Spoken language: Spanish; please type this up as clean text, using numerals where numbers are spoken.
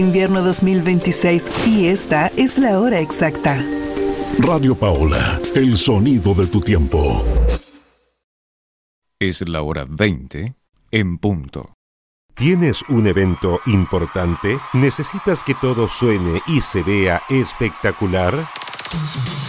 Invierno 2026 y esta es la hora exacta. Radio Paola, el sonido de tu tiempo. Es la hora 20 en punto. ¿Tienes un evento importante? ¿Necesitas que todo suene y se vea espectacular?